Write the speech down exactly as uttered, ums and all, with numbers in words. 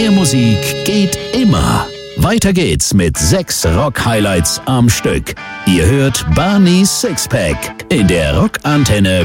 Mehr Musik geht immer. Weiter geht's mit sechs Rock-Highlights am Stück. Ihr hört Barney's Sixpack in der Rockantenne